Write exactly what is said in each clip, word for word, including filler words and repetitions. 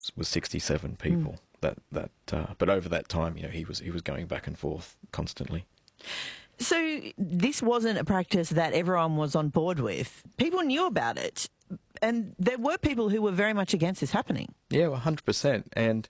was sixty-seven people. Mm. That that, uh, but over that time, you know, he was he was going back and forth constantly. So this wasn't a practice that everyone was on board with. People knew about it, and there were people who were very much against this happening. Yeah, one hundred percent, and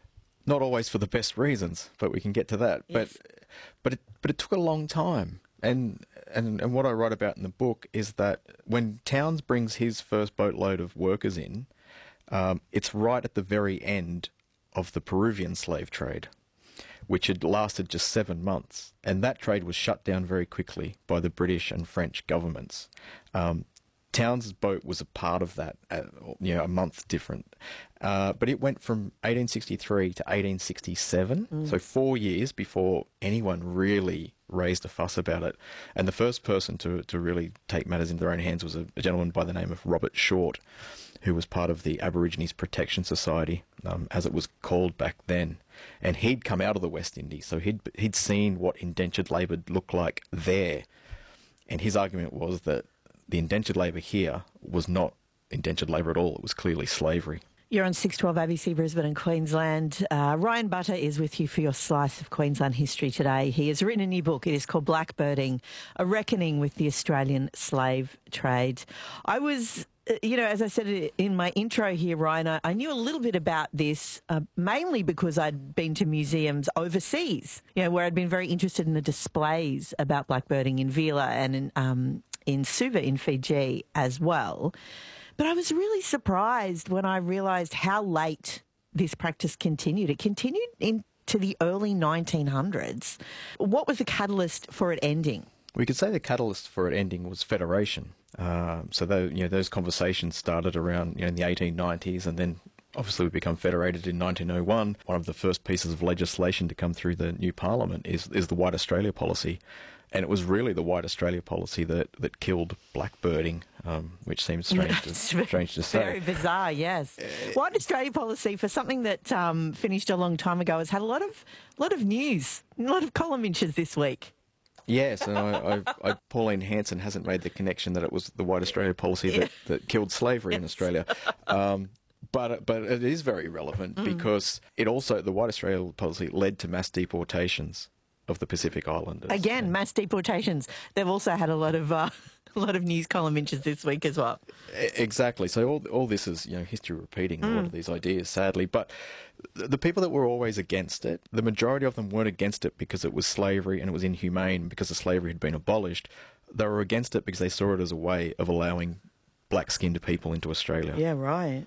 not always for the best reasons, but we can get to that. Yes. But but it, but it took a long time. And, and and what I write about in the book is that when Towns brings his first boatload of workers in, um, it's right at the very end of the Peruvian slave trade, which had lasted just seven months. And that trade was shut down very quickly by the British and French governments. Um, Towns' boat was a part of that, uh, you know, a month different. Uh, but it went from eighteen sixty-three to eighteen sixty-seven, mm. so four years before anyone really raised a fuss about it. And the first person to, to really take matters into their own hands was a, a gentleman by the name of Robert Short, who was part of the Aborigines Protection Society, um, as it was called back then. And he'd come out of the West Indies, so he'd he'd seen what indentured labour looked like there. And his argument was that the indentured labour here was not indentured labour at all. It was clearly slavery. You're on six twelve A B C Brisbane and Queensland. Uh, Ryan Butter is with you for your slice of Queensland history today. He has written a new book. It is called Blackbirding, A Reckoning with the Australian Slave Trade. I was, you know, as I said in my intro here, Ryan, I, I knew a little bit about this, uh, mainly because I'd been to museums overseas, you know, where I'd been very interested in the displays about blackbirding in Vila and in, um, in Suva in Fiji as well. But I was really surprised when I realised how late this practice continued. It continued into the early nineteen hundreds. What was the catalyst for it ending? We could say the catalyst for it ending was federation. Uh, so those, you know, those conversations started around, you know, in the eighteen nineties, and then obviously we become federated in nineteen oh one. One of the first pieces of legislation to come through the new parliament is, is the White Australia policy. And it was really the White Australia policy that, that killed blackbirding, um, which seems strange to, strange to say. Very bizarre, yes. Uh, White Australia policy, for something that um, finished a long time ago, has had a lot of lot of news, a lot of column inches this week. Yes, and I, I, I, Pauline Hanson hasn't made the connection that it was the White Australia policy that, that killed slavery yes. in Australia. Um, but but it is very relevant mm. because it also, the White Australia policy led to mass deportations of the Pacific Islanders. Again, yeah. mass deportations. They've also had a lot of uh, a lot of news column inches this week as well. Exactly. So all all this is, you know, history repeating mm. a lot of these ideas, sadly. But the people that were always against it, the majority of them weren't against it because it was slavery and it was inhumane, because the slavery had been abolished. They were against it because they saw it as a way of allowing black-skinned people into Australia. Yeah, right.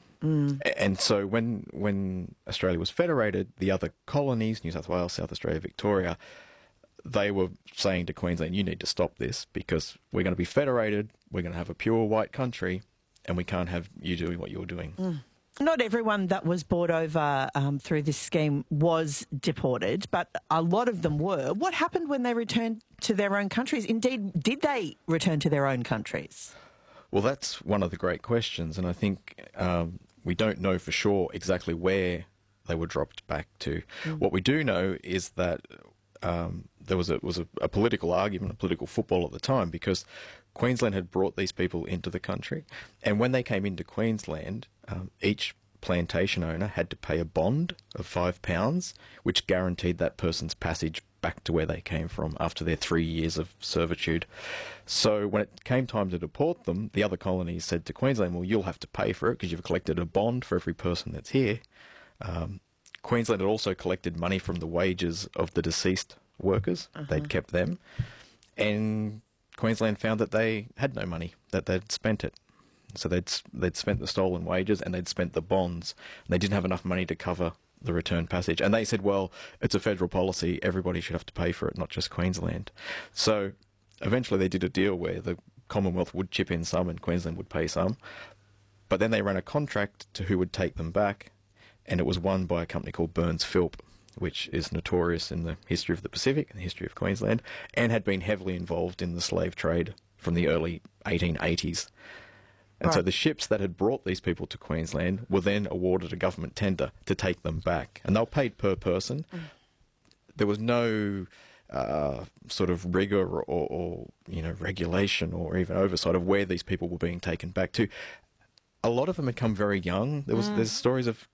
Mm. And so when when Australia was federated, the other colonies, New South Wales, South Australia, Victoria, they were saying to Queensland, you need to stop this because we're going to be federated, we're going to have a pure white country, and we can't have you doing what you're doing. Mm. Not everyone that was brought over um, through this scheme was deported, but a lot of them were. What happened when they returned to their own countries? Indeed, did they return to their own countries? Well, that's one of the great questions, and I think um, we don't know for sure exactly where they were dropped back to. Mm. What we do know is that um, there was, a, was a, a political argument, a political football at the time, because Queensland had brought these people into the country, and when they came into Queensland, um, each plantation owner had to pay a bond of five pounds, which guaranteed that person's passage back to where they came from after their three years of servitude. So when it came time to deport them, the other colonies said to Queensland, well, you'll have to pay for it because you've collected a bond for every person that's here. Um, Queensland had also collected money from the wages of the deceased workers. Uh-huh. They'd kept them. And Queensland found that they had no money, that they'd spent it. So they'd they'd spent the stolen wages and they'd spent the bonds. And they didn't have enough money to cover the return passage. And they said, well, it's a federal policy, everybody should have to pay for it, not just Queensland. So eventually they did a deal where the Commonwealth would chip in some and Queensland would pay some. But then they ran a contract to who would take them back, and it was won by a company called Burns Philp, which is notorious in the history of the Pacific and the history of Queensland, and had been heavily involved in the slave trade from the early eighteen eighties. And right. so the ships that had brought these people to Queensland were then awarded a government tender to take them back. And they were paid per person. Mm. There was no uh, sort of rigour or, or, or, you know, regulation or even oversight of where these people were being taken back to. A lot of them had come very young. There was mm. There's stories of